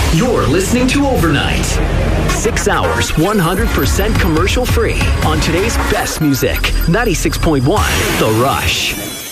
You're listening to Overnight. 6 hours, 100% commercial free on today's best music. 96.1 The Rush.